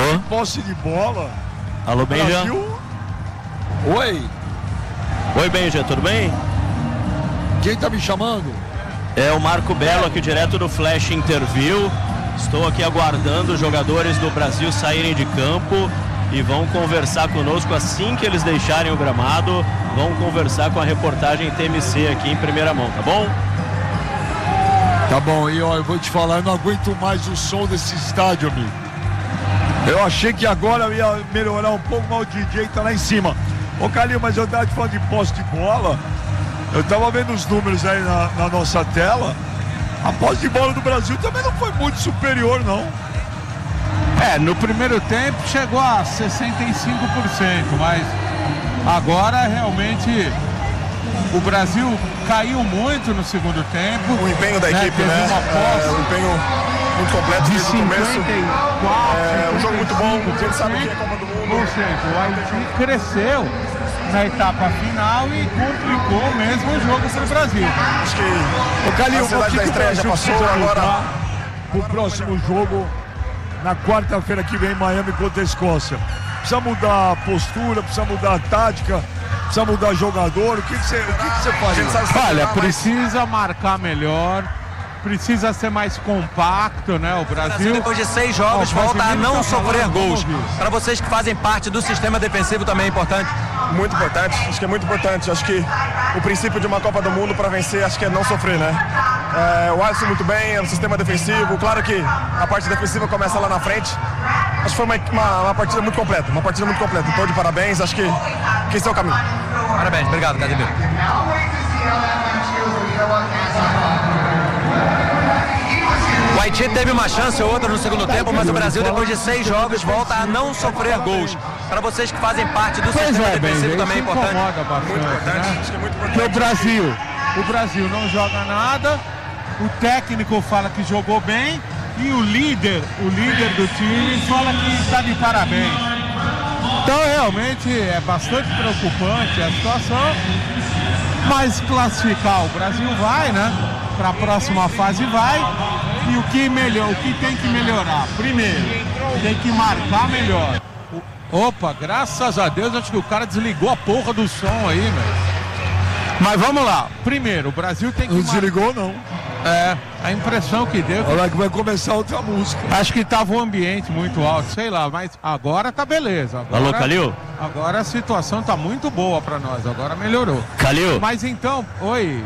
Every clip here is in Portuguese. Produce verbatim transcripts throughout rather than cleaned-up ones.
de posse de bola. Alô, Benja. Brasil... Oi. Oi, Benja, tudo bem? Quem tá me chamando? É o Marco Belo aqui direto do Flash Interview. Estou aqui aguardando os jogadores do Brasil saírem de campo e vão conversar conosco assim que eles deixarem o gramado. Vão conversar com a reportagem T M C aqui em primeira mão, tá bom? Tá bom, e ó, eu vou te falar, eu não aguento mais o som desse estádio, amigo. Eu achei que agora eu ia melhorar um pouco, mas o D J tá lá em cima. Ô, Calil, mas eu tava te falando de posse de bola. Eu tava vendo os números aí na, na nossa tela. A posse de bola do Brasil também não foi muito superior, não. É, no primeiro tempo chegou a sessenta e cinco por cento, mas agora realmente o Brasil caiu muito no segundo tempo. O empenho da equipe, né? Uma posse é, um empenho muito completo desde o começo. cinquenta e quatro, é um jogo muito bom, cinquenta e cinco por cento, a gente sabe que é Copa do Mundo. Ou seja, o Haiti cresceu na etapa final e complicou mesmo o jogo para o Brasil. Acho que Ô, Calil, a cidade da estreia já passou, agora... O próximo jogo, na quarta-feira que vem em Miami contra a Escócia. Precisa mudar a postura, precisa mudar a tática, precisa mudar jogador. O que que você, o que que você faz? Olha, precisa marcar melhor, precisa ser mais compacto, né? O Brasil, Brasil depois de seis jogos, Ó, volta a não tá sofrer falando, gols. vamos ouvir. Para vocês que fazem parte do sistema defensivo também é importante. Muito importante, acho que é muito importante. Acho que o princípio de uma Copa do Mundo para vencer, acho que é não sofrer, né? É, o Alisson muito bem, é um sistema defensivo. Claro que a parte defensiva começa lá na frente. Acho que foi uma, uma, uma partida muito completa, uma partida muito completa. Então, de parabéns, acho que, que esse é o caminho. Parabéns, obrigado, Casimiro. O Haiti teve uma chance ou outra no segundo tempo, mas o Brasil, depois de seis jogos, volta a não sofrer gols. Para vocês que fazem parte do Pois sistema é, defensivo bem, também é isso importante. incomoda bastante, Muito importante, né? acho que é muito importante. Porque o Brasil, o Brasil não joga nada, o técnico fala que jogou bem e o líder, o líder do time fala que está de parabéns. Então realmente é bastante preocupante a situação, mas classificar o Brasil vai, né? Para a próxima fase vai. E o que melhor, o que tem que melhorar? Primeiro, tem que marcar melhor. Opa, graças a Deus, acho que o cara desligou a porra do som aí, velho. Mas vamos lá. Primeiro, o Brasil tem que... Não desligou, não. É, a impressão que deu... Olha que vai começar outra música. Acho que tava um ambiente muito alto, sei lá, mas agora tá beleza. Agora, Alô, Calil? Agora a situação tá muito boa pra nós, agora melhorou. Calil? Mas então, oi...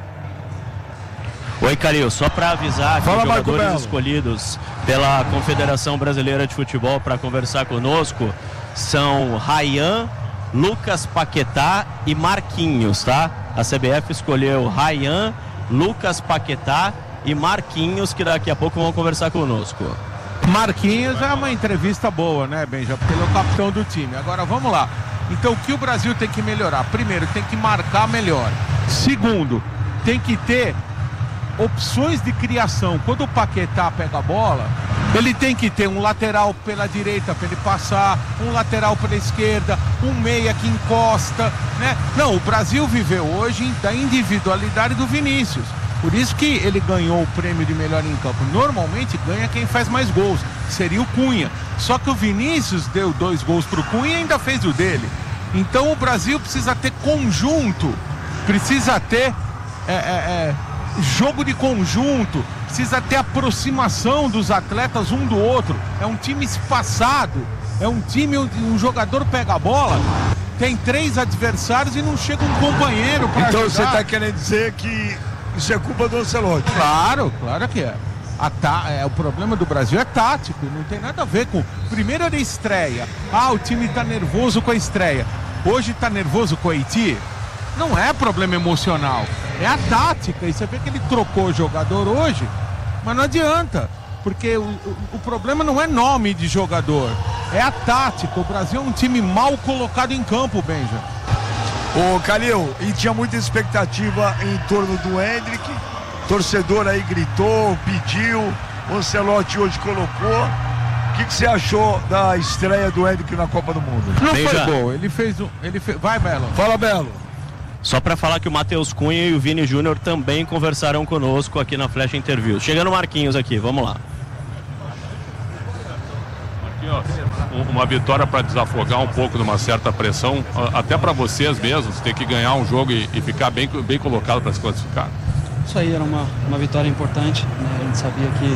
Oi, Calil, só para avisar que Fala, os Marco jogadores Belo. escolhidos pela Confederação Brasileira de Futebol para conversar conosco são Ryan, Lucas Paquetá e Marquinhos, tá? A C B F escolheu Ryan, Lucas Paquetá e Marquinhos, que daqui a pouco vão conversar conosco. Marquinhos é uma entrevista boa, né, Benja? Porque ele é o capitão do time. Agora, vamos lá. Então, o que o Brasil tem que melhorar? Primeiro, tem que marcar melhor. Segundo, tem que ter opções de criação. Quando o Paquetá pega a bola, ele tem que ter um lateral pela direita para ele passar, um lateral pela esquerda, um meia que encosta, né? Não, o Brasil viveu hoje da individualidade do Vinícius. Por isso que ele ganhou o prêmio de melhor em campo. Normalmente ganha quem faz mais gols, seria o Cunha. Só que o Vinícius deu dois gols pro Cunha e ainda fez o dele. Então o Brasil precisa ter conjunto, precisa ter é, é, é, jogo de conjunto, precisa ter aproximação dos atletas um do outro. É um time espaçado, é um time onde um jogador pega a bola, tem três adversários e não chega um companheiro para Então ajudar. você está querendo dizer que isso é culpa do Ancelotti? Claro, claro que é. A tá, é. O problema do Brasil é tático, não tem nada a ver com... Primeiro era estreia. Ah, o time tá nervoso com a estreia. Hoje tá nervoso com o Haiti? Não é problema emocional, é a tática. E você vê que ele trocou o jogador hoje, mas não adianta. Porque o, o, o problema não é nome de jogador, é a tática. O Brasil é um time mal colocado em campo, Benja. Ô, Calil, e tinha muita expectativa em torno do Endrick. Torcedor aí gritou, pediu, o Ancelotti hoje colocou. O que, que você achou da estreia do Endrick na Copa do Mundo? Não Benja. foi gol, ele fez um... Ele fez... Vai, Belo. Fala, Belo. Só para falar que o Matheus Cunha e o Vini Júnior também conversaram conosco aqui na Flash Interview. Chegando o Marquinhos aqui, vamos lá. Marquinhos, uma vitória para desafogar um pouco numa certa pressão, até para vocês mesmos, ter que ganhar um jogo e, e ficar bem, bem colocado para se classificar. Isso aí era uma, uma vitória importante, né? A gente sabia que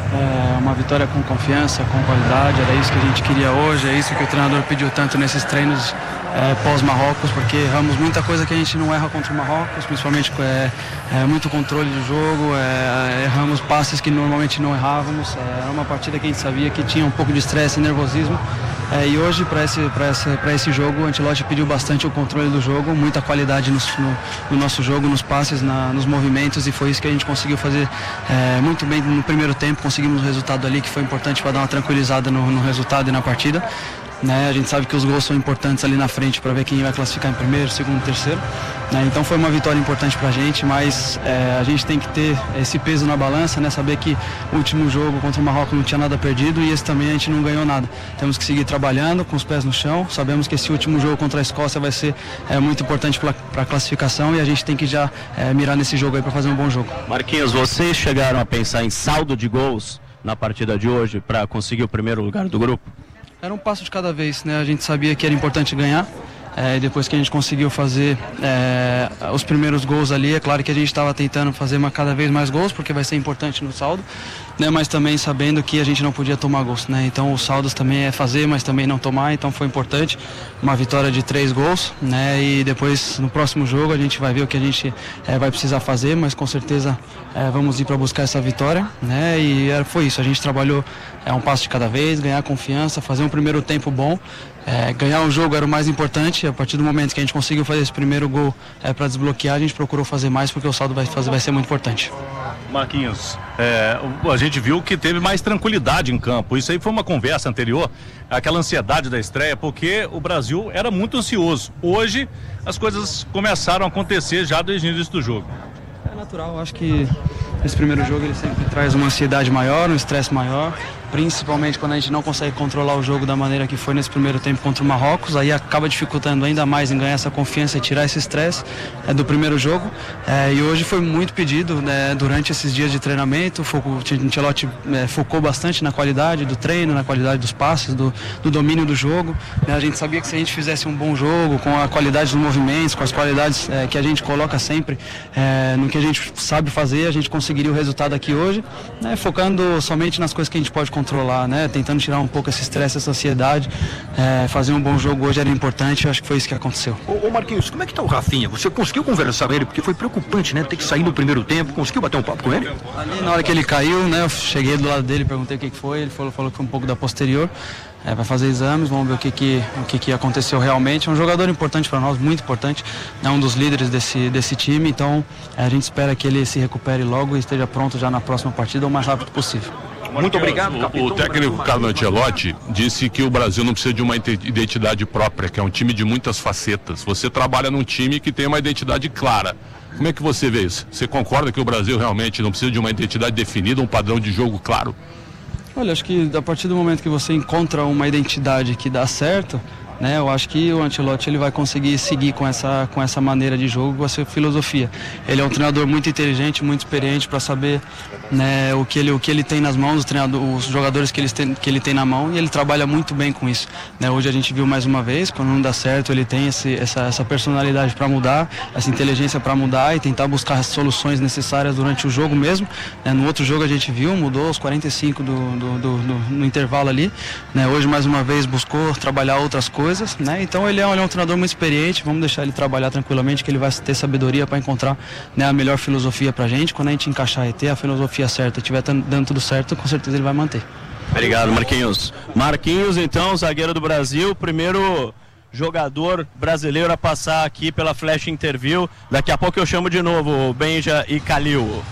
é uma vitória com confiança, com qualidade, era isso que a gente queria hoje, é isso que o treinador pediu tanto nesses treinos é, pós-Marrocos, porque erramos muita coisa que a gente não erra contra o Marrocos, principalmente é, é, muito controle do jogo, é, erramos passes que normalmente não errávamos, é, era uma partida que a gente sabia que tinha um pouco de estresse e nervosismo. É, e hoje, para esse, esse, esse jogo, o Ancelotti pediu bastante o controle do jogo, muita qualidade no, no, no nosso jogo, nos passes, na, nos movimentos, e foi isso que a gente conseguiu fazer é, muito bem no primeiro tempo. Conseguimos o resultado ali, que foi importante para dar uma tranquilizada no, no resultado e na partida. Né? A gente sabe que os gols são importantes ali na frente para ver quem vai classificar em primeiro, segundo, terceiro. Né? Então foi uma vitória importante para a gente, mas é, a gente tem que ter esse peso na balança, né? Saber que o último jogo contra o Marrocos não tinha nada perdido e esse também a gente não ganhou nada. Temos que seguir trabalhando com os pés no chão. Sabemos que esse último jogo contra a Escócia vai ser é, muito importante para a classificação e a gente tem que já é, mirar nesse jogo aí para fazer um bom jogo. Marquinhos, vocês chegaram a pensar em saldo de gols na partida de hoje para conseguir o primeiro lugar do grupo? Era um passo de cada vez, né? A gente sabia que era importante ganhar. É, depois que a gente conseguiu fazer é, os primeiros gols ali, é claro que a gente estava tentando fazer uma, cada vez mais gols, porque vai ser importante no saldo, né? Mas também sabendo que a gente não podia tomar gols, né? Então os saldos também é fazer, mas também não tomar, então foi importante, uma vitória de três gols, né? E depois no próximo jogo a gente vai ver o que a gente é, vai precisar fazer, mas com certeza é, vamos ir para buscar essa vitória, né? E é, foi isso, a gente trabalhou é, um passo de cada vez, ganhar confiança, fazer um primeiro tempo bom. É, ganhar o jogo era o mais importante. A partir do momento que a gente conseguiu fazer esse primeiro gol é, para desbloquear, a gente procurou fazer mais, porque o saldo vai, fazer, vai ser muito importante. Marquinhos, é, a gente viu que teve mais tranquilidade em campo. Isso aí foi uma conversa anterior, aquela ansiedade da estreia, porque o Brasil era muito ansioso. Hoje as coisas começaram a acontecer já desde o início do jogo. É natural, acho que esse primeiro jogo ele sempre traz uma ansiedade maior, um estresse maior, principalmente quando a gente não consegue controlar o jogo da maneira que foi nesse primeiro tempo contra o Marrocos, aí acaba dificultando ainda mais em ganhar essa confiança e tirar esse estresse é, do primeiro jogo. É, e hoje foi muito pedido, né, durante esses dias de treinamento. O Ancelotti é, focou bastante na qualidade do treino, na qualidade dos passes, do, do domínio do jogo. Né, a gente sabia que se a gente fizesse um bom jogo, com a qualidade dos movimentos, com as qualidades é, que a gente coloca sempre é, no que a gente sabe fazer, a gente conseguiria o resultado aqui hoje, né, focando somente nas coisas que a gente pode controlar, né? Tentando tirar um pouco esse estresse, essa ansiedade, é, fazer um bom jogo hoje era importante, eu acho que foi isso que aconteceu. Ô, ô Marquinhos, como é que tá o Rafinha? Você conseguiu conversar com ele? Porque foi preocupante, né? Ter que sair no primeiro tempo, conseguiu bater um papo com ele? Ali na hora que ele caiu, né? Eu cheguei do lado dele, perguntei o que que foi, ele falou, falou que foi um pouco da posterior. É, vai fazer exames, vamos ver o que que, o que que aconteceu realmente. É um jogador importante para nós, muito importante, é um dos líderes desse, desse time, então é, a gente espera que ele se recupere logo e esteja pronto já na próxima partida o mais rápido possível. Muito obrigado, o, o técnico Carlo Ancelotti disse que o Brasil não precisa de uma identidade própria, que é um time de muitas facetas. Você trabalha num time que tem uma identidade clara. Como é que você vê isso? Você concorda que o Brasil realmente não precisa de uma identidade definida, um padrão de jogo claro? Olha, acho que a partir do momento que você encontra uma identidade que dá certo, né, eu acho que o Ancelotti ele vai conseguir seguir com essa, com essa maneira de jogo, com essa filosofia. Ele é um treinador muito inteligente, muito experiente para saber, né, o, que ele, o que ele tem nas mãos, o treinador, os jogadores que ele, tem, que ele tem na mão, e ele trabalha muito bem com isso. Né, hoje a gente viu mais uma vez, quando não dá certo, ele tem esse, essa, essa personalidade para mudar, essa inteligência para mudar e tentar buscar as soluções necessárias durante o jogo mesmo. Né, no outro jogo a gente viu, mudou aos quarenta e cinco do, do, do, do, no intervalo ali. Né, hoje mais uma vez buscou trabalhar outras coisas. Né? Então ele é, ele é um treinador muito experiente, vamos deixar ele trabalhar tranquilamente, que ele vai ter sabedoria para encontrar, né, a melhor filosofia pra gente. Quando a gente encaixar e ter a filosofia certa e estiver dando tudo certo, com certeza ele vai manter. Obrigado, Marquinhos. Marquinhos, então, zagueiro do Brasil, primeiro jogador brasileiro a passar aqui pela Flash Interview. Daqui a pouco eu chamo de novo Benja e Calil.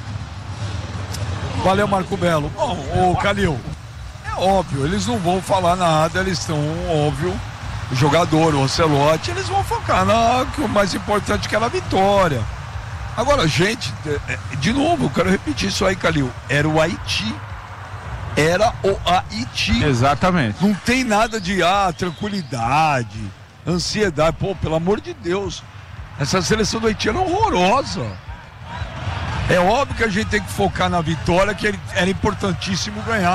Valeu, Marco Belo. Bom, ô Calil, é óbvio, eles não vão falar nada, eles estão, óbvio, o jogador, o Ancelotti, eles vão focar na que o mais importante que era a vitória. Agora, gente, de novo, eu quero repetir isso aí, Calil, era o Haiti. Era o Haiti. Exatamente. Não tem nada de, ah, tranquilidade, ansiedade. Pô, pelo amor de Deus, essa seleção do Haiti era horrorosa. É óbvio que a gente tem que focar na vitória, que era importantíssimo ganhar.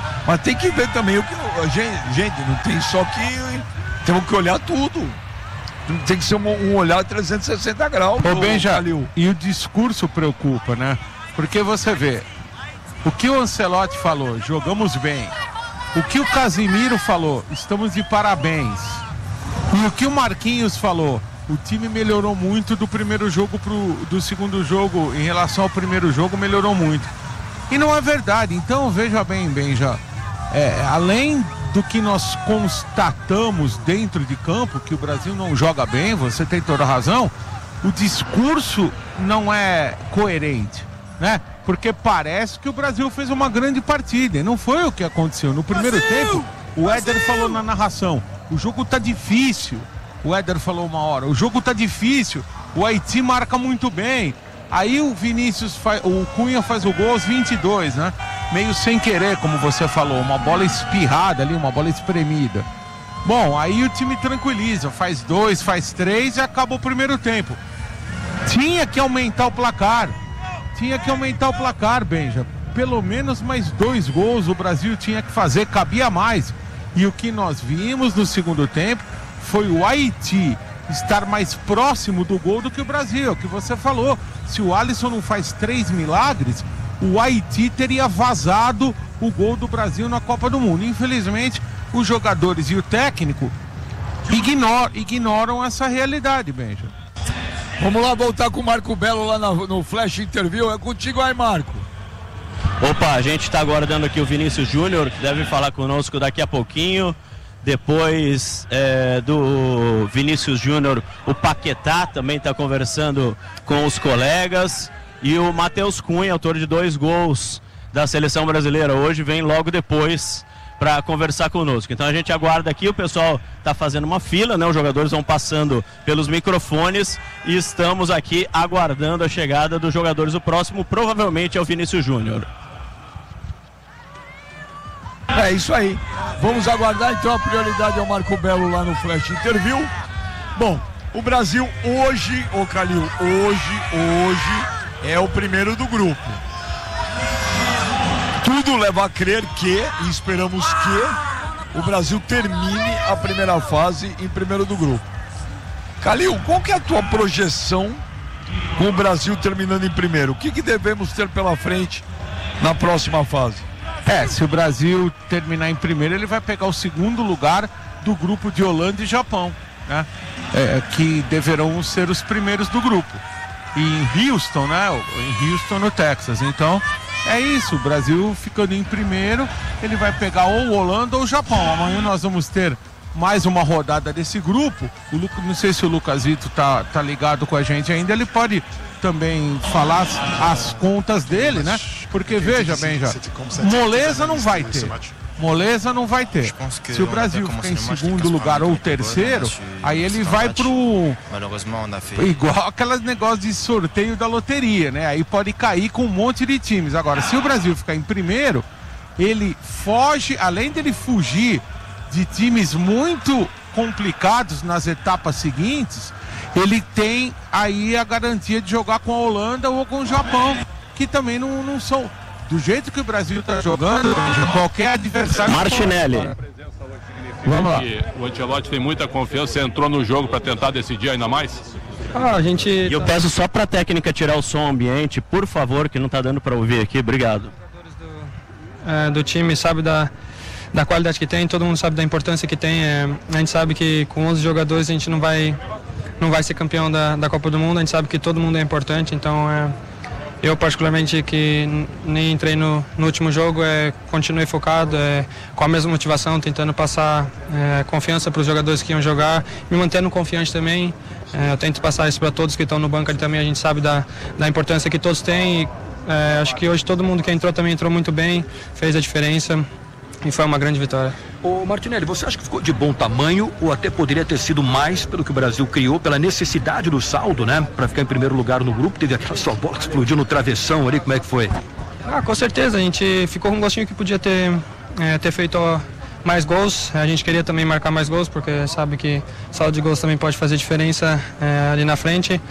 Mas tem que ver também o que. Gente, gente não tem só que. Temos que olhar tudo. Tem que ser um, um olhar trezentos e sessenta graus. Ô, Benja, e o discurso preocupa, né? Porque você vê, o que o Ancelotti falou, jogamos bem. O que o Casimiro falou, estamos de parabéns. E o que o Marquinhos falou, o time melhorou muito do primeiro jogo pro, do segundo jogo, em relação ao primeiro jogo, melhorou muito. E não é verdade. Então, veja bem, Benja, é, além do que nós constatamos dentro de campo, que o Brasil não joga bem, você tem toda a razão, o discurso não é coerente, né? Porque parece que o Brasil fez uma grande partida, e não foi o que aconteceu. No primeiro Brasil! tempo, o Éder Brasil! falou na narração, o jogo tá difícil. O Éder falou uma hora, o jogo tá difícil, o Haiti marca muito bem. Aí o Vinícius, faz, o Cunha faz o gol aos vinte e dois, né? Meio sem querer, como você falou, uma bola espirrada ali, uma bola espremida. Bom, aí o time tranquiliza, faz dois, faz três e acaba o primeiro tempo. Tinha que aumentar o placar, tinha que aumentar o placar, Benja. Pelo menos mais dois gols o Brasil tinha que fazer, cabia mais. E o que nós vimos no segundo tempo foi o Haiti estar mais próximo do gol do que o Brasil, o que você falou. Se o Alisson não faz três milagres, o Haiti teria vazado o gol do Brasil na Copa do Mundo. Infelizmente, os jogadores e o técnico ignor, ignoram essa realidade, Benja. Vamos lá voltar com o Marco Belo lá no, no Flash Interview. É contigo aí, Marco. Opa, a gente está agora dando aqui o Vinícius Júnior, que deve falar conosco daqui a pouquinho. Depois é, do Vinícius Júnior, o Paquetá também está conversando com os colegas. E o Matheus Cunha, autor de dois gols da seleção brasileira, hoje vem logo depois para conversar conosco. Então a gente aguarda aqui, o pessoal está fazendo uma fila, né? Os jogadores vão passando pelos microfones e estamos aqui aguardando a chegada dos jogadores. O próximo provavelmente é o Vinícius Júnior. É isso aí. Vamos aguardar, então a prioridade é o Marco Belo lá no Flash Interview. Bom, o Brasil hoje, ô Calil, hoje, hoje é o primeiro do grupo. Tudo leva a crer que, e esperamos que, o Brasil termine a primeira fase em primeiro do grupo. Calil, qual que é a tua projeção com o Brasil terminando em primeiro? O que, que devemos ter pela frente na próxima fase? É, se o Brasil terminar em primeiro, ele vai pegar o segundo lugar do grupo de Holanda e Japão, né? É, que deverão ser os primeiros do grupo. E em Houston, né? Em Houston, no Texas. Então, é isso. O Brasil ficando em primeiro, ele vai pegar ou Holanda ou Japão. Amanhã nós vamos ter mais uma rodada desse grupo. O Lu... Não sei se o Lucas Vito tá, tá ligado com a gente ainda. Ele pode também falar as, as contas dele, né? Porque veja bem, já moleza não vai ter. Moleza não vai ter. Se o Brasil ficar em segundo lugar ou terceiro, aí ele vai pro igual aqueles negócios de sorteio da loteria, né? Aí pode cair com um monte de times. Agora, se o Brasil ficar em primeiro, ele foge, além dele fugir de times muito complicados nas etapas seguintes, ele tem aí a garantia de jogar com a Holanda ou com o Japão, que também não, não são. Do jeito que o Brasil está jogando, qualquer adversário... Martinelli. Vamos lá. O Ancelotti tem muita confiança, você entrou no jogo para tentar decidir ainda mais? Ah, a gente... E eu peço só para a técnica tirar o som ambiente, por favor, que não está dando para ouvir aqui. Obrigado. Do, é, do time sabe da... da qualidade que tem, todo mundo sabe da importância que tem. É, a gente sabe que com onze jogadores a gente não vai, não vai ser campeão da, da Copa do Mundo, a gente sabe que todo mundo é importante, então é, eu particularmente que nem entrei no, no último jogo, é, continuei focado, é, com a mesma motivação, tentando passar é, confiança para os jogadores que iam jogar, me mantendo confiante também. É, eu tento passar isso para todos que estão no banco ali também, a gente sabe da, da importância que todos têm e é, acho que hoje todo mundo que entrou também entrou muito bem, fez a diferença. E foi uma grande vitória. Ô Martinelli, você acha que ficou de bom tamanho ou até poderia ter sido mais pelo que o Brasil criou, pela necessidade do saldo, né? Para ficar em primeiro lugar no grupo, teve aquela sua bola que explodiu no travessão ali, como é que foi? Ah, com certeza, a gente ficou com um gostinho que podia ter, é, ter feito ó, mais gols. A gente queria também marcar mais gols, porque sabe que saldo de gols também pode fazer diferença é, ali na frente.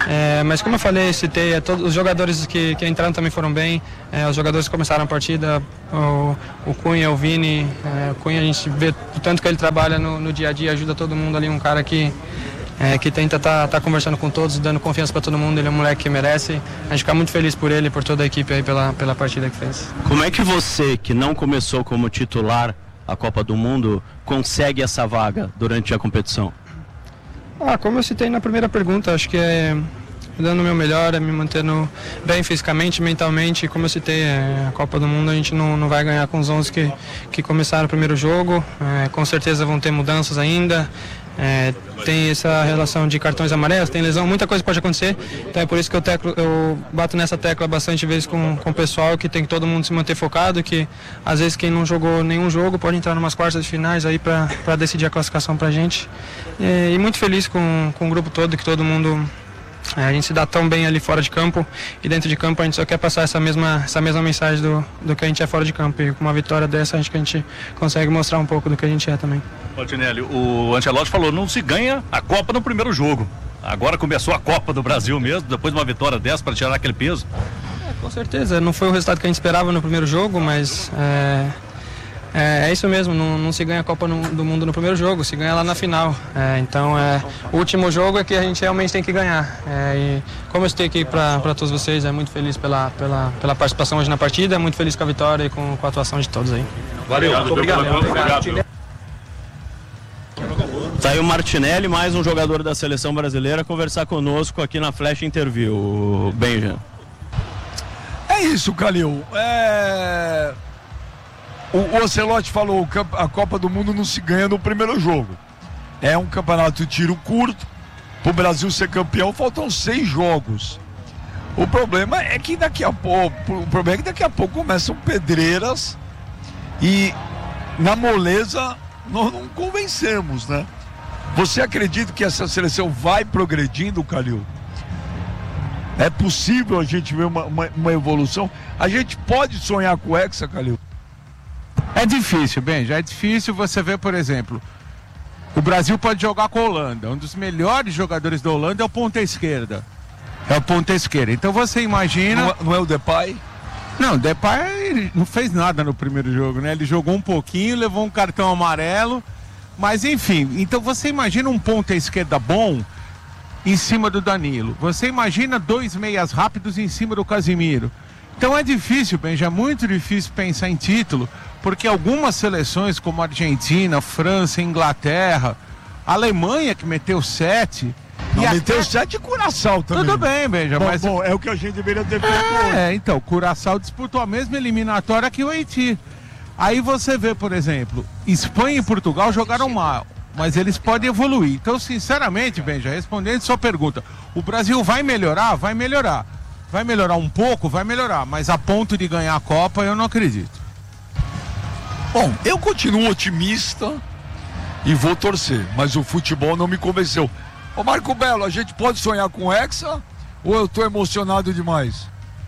É, mas como eu falei, citei, é, todos os jogadores que, que entraram também foram bem, é, os jogadores que começaram a partida, o, o Cunha, o Vini, é, o Cunha a gente vê o tanto que ele trabalha no, no dia a dia, ajuda todo mundo ali, um cara que, é, que tenta estar tá, tá conversando com todos, dando confiança para todo mundo, ele é um moleque que merece, a gente fica muito feliz por ele, por toda a equipe aí pela, pela partida que fez. Como é que você, que não começou como titular a Copa do Mundo, consegue essa vaga durante a competição? Ah, como eu citei na primeira pergunta, acho que é dando o meu melhor, é me mantendo bem fisicamente, mentalmente. Como eu citei, é, a Copa do Mundo a gente não, não vai ganhar com os onze que, que começaram o primeiro jogo. É, com certeza vão ter mudanças ainda. É, tem essa relação de cartões amarelos, tem lesão, muita coisa pode acontecer. Então é por isso que eu, teclo, eu bato nessa tecla bastante vezes com, com o pessoal, que tem que todo mundo se manter focado, que às vezes quem não jogou nenhum jogo pode entrar em umas quartas de finais aí para decidir a classificação pra gente. E, e muito feliz com, com o grupo todo, que todo mundo... É, a gente se dá tão bem ali fora de campo, e dentro de campo a gente só quer passar essa mesma, essa mesma mensagem do, do que a gente é fora de campo, e com uma vitória dessa acho que a gente consegue mostrar um pouco do que a gente é também. Martinelli, o Ancelotti falou, não se ganha a Copa no primeiro jogo, agora começou a Copa do Brasil mesmo, depois de uma vitória dessa para tirar aquele peso. É, com certeza, não foi o resultado que a gente esperava no primeiro jogo, mas é... É, é isso mesmo, não, não se ganha a Copa no, do Mundo no primeiro jogo, se ganha lá na final. É, então, é, o último jogo é que a gente realmente tem que ganhar. É, e como eu estou aqui para todos vocês, é muito feliz pela, pela, pela participação hoje na partida, é muito feliz com a vitória e com, com a atuação de todos aí. Valeu, muito obrigado. obrigado. Tá aí o Martinelli, mais um jogador da seleção brasileira, conversar conosco aqui na Flash Interview. Benja. É isso, Calil. É... O Ancelotti falou, a Copa do Mundo não se ganha no primeiro jogo. É um campeonato de tiro curto. Para o Brasil ser campeão, faltam seis jogos. O problema é que daqui a pouco, o problema é que daqui a pouco começam pedreiras e na moleza nós não convencemos, né? Você acredita que essa seleção vai progredindo, Calil? É possível a gente ver uma, uma, uma evolução? A gente pode sonhar com o Hexa, Calil? É difícil, bem, já é difícil você ver, por exemplo, o Brasil pode jogar com a Holanda. Um dos melhores jogadores da Holanda é o ponta esquerda. É o ponta esquerda. Então você imagina... Não, não é o Depay? Não, o Depay não fez nada no primeiro jogo, né? Ele jogou um pouquinho, levou um cartão amarelo, mas enfim. Então você imagina um ponta esquerda bom em cima do Danilo. Você imagina dois meias rápidos em cima do Casimiro. Então é difícil, Benja, é muito difícil pensar em título, porque algumas seleções como Argentina, França, Inglaterra, Alemanha, que meteu sete... Não, e meteu até... sete e Curaçao também. Tudo bem, Benja, bom, mas... Bom, é o que a gente deveria ter feito hoje. É, então, Curaçao disputou a mesma eliminatória que o Haiti. Aí você vê, por exemplo, Espanha e Portugal jogaram mal, mas eles podem evoluir. Então, sinceramente, Benja, respondendo sua pergunta, o Brasil vai melhorar? Vai melhorar. Vai melhorar um pouco? Vai melhorar, mas a ponto de ganhar a Copa eu não acredito. Bom, eu continuo otimista e vou torcer, mas o futebol não me convenceu. Ô Marco Belo, a gente pode sonhar com o Hexa ou eu tô emocionado demais?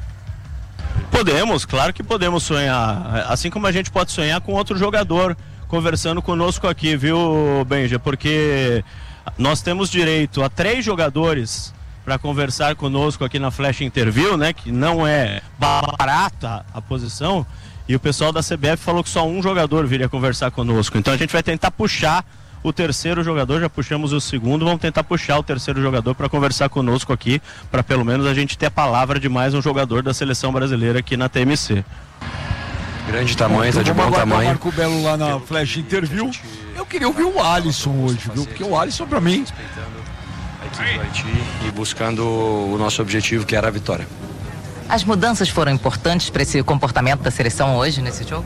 Podemos, claro que podemos sonhar, assim como a gente pode sonhar com outro jogador conversando conosco aqui, viu, Benja? Porque nós temos direito a três jogadores para conversar conosco aqui na Flash Interview, né? Que não é barata a posição. E o pessoal da C B F falou que só um jogador viria conversar conosco. Então a gente vai tentar puxar o terceiro jogador, já puxamos o segundo, vamos tentar puxar o terceiro jogador para conversar conosco aqui, para pelo menos a gente ter a palavra de mais um jogador da seleção brasileira aqui na T M C. Grande tamanho, tá de bom tamanho. Marco Belo lá na Flash Interview. Eu queria ouvir o Alisson hoje, viu? Porque o Alisson, para mim, do Haiti e buscando o nosso objetivo, que era a vitória. As mudanças foram importantes para esse comportamento da seleção hoje nesse jogo?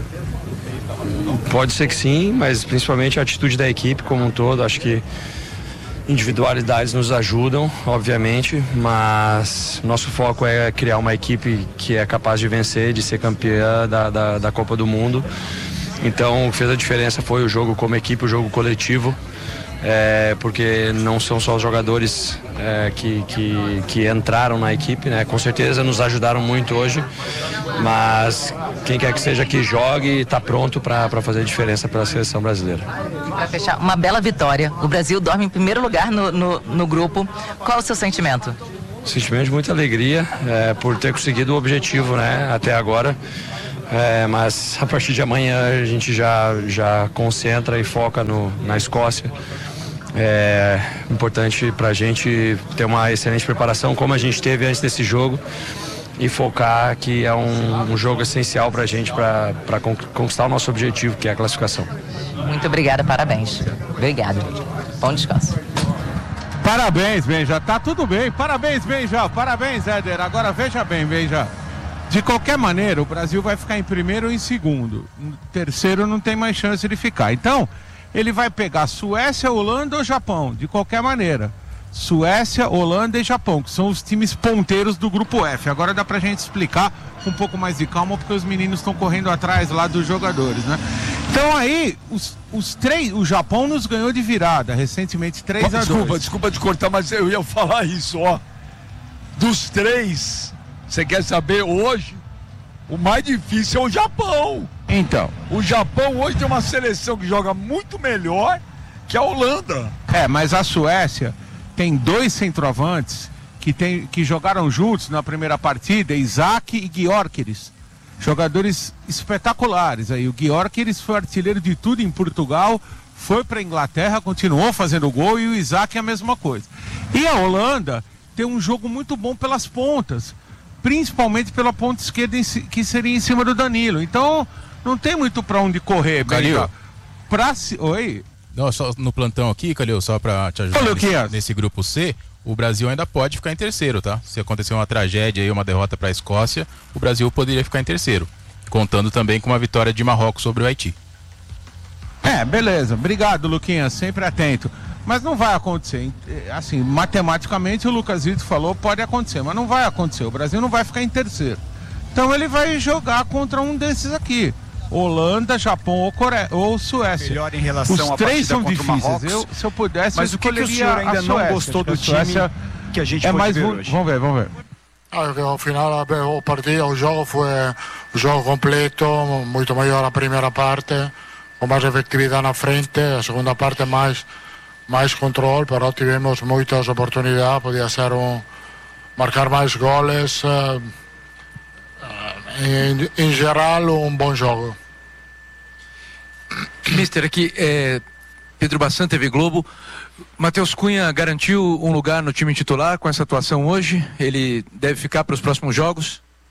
Pode ser que sim, mas principalmente a atitude da equipe como um todo. Acho que individualidades nos ajudam, obviamente, mas nosso foco é criar uma equipe que é capaz de vencer, de ser campeã da, da, da Copa do Mundo. Então o que fez a diferença foi o jogo como equipe, o jogo coletivo. É, porque não são só os jogadores é, que, que, que entraram na equipe, né? Com certeza nos ajudaram muito hoje, mas quem quer que seja que jogue está pronto para fazer a diferença pela seleção brasileira. Para fechar, uma bela vitória. O Brasil dorme em primeiro lugar no, no, no grupo. Qual o seu sentimento? Sentimento de muita alegria é, por ter conseguido o objetivo, né? Até agora. É, mas a partir de amanhã a gente já, já concentra e foca no, na Escócia. É importante para a gente ter uma excelente preparação, como a gente teve antes desse jogo, e focar que é um, um jogo essencial para a gente para conquistar o nosso objetivo, que é a classificação. Muito obrigada, parabéns. Obrigada. Bom descanso. Parabéns, Benja. Tá tudo bem. Parabéns, Benja. Parabéns, Éder. Agora veja bem, Benja. De qualquer maneira, o Brasil vai ficar em primeiro ou em segundo. No terceiro não tem mais chance de ficar. Então, ele vai pegar Suécia, Holanda ou Japão, de qualquer maneira. Suécia, Holanda e Japão, que são os times ponteiros do grupo F. Agora dá pra gente explicar com um pouco mais de calma, porque os meninos estão correndo atrás lá dos jogadores, né? Então aí, os, os três, o Japão nos ganhou de virada, recentemente três a dois. Desculpa, desculpa te cortar, mas eu ia falar isso, ó. Dos três, você quer saber hoje? O mais difícil é o Japão. Então. O Japão hoje tem uma seleção que joga muito melhor que a Holanda. É, mas a Suécia tem dois centroavantes que, tem, que jogaram juntos na primeira partida, Isaac e Gyökeres. Jogadores espetaculares aí. O Gyökeres foi artilheiro de tudo em Portugal, foi para a Inglaterra, continuou fazendo gol, e o Isaac é a mesma coisa. E a Holanda tem um jogo muito bom pelas pontas, principalmente pela ponta esquerda, que seria em cima do Danilo. Então, não tem muito para onde correr, Calil. Pra si... Oi? Não, só no plantão aqui, Calil, só para te ajudar. Falou, nesse, nesse grupo C, o Brasil ainda pode ficar em terceiro, tá? Se acontecer uma tragédia aí, uma derrota para a Escócia, o Brasil poderia ficar em terceiro, contando também com uma vitória de Marrocos sobre o Haiti. É, beleza. Obrigado, Luquinha, sempre atento. Mas não vai acontecer. Assim, matematicamente, o Lucas Vitor falou, pode acontecer, mas não vai acontecer. O Brasil não vai ficar em terceiro. Então ele vai jogar contra um desses aqui. Holanda, Japão ou, Coreia, ou Suécia. Melhor em relação Os à três partida são contra difíceis. o Marrocos. Eu, se eu pudesse, mas eu o que, que o escolheria senhor ainda a não Suécia, gostou do time Suécia que a gente é pode mais ver vo... hoje? Vamos ver, vamos ver. Ah, que ao final o partido, o jogo foi um jogo completo, muito melhor a primeira parte, com mais efetividade na frente, a segunda parte mais mais controle, pero tivemos muitas oportunidades, podia ser um marcar mais goles, uh, em, em geral um bom jogo. Mister, aqui é Pedro Bassan, T V Globo. Matheus Cunha garantiu um lugar no time titular com essa atuação hoje? Ele deve ficar para os próximos jogos?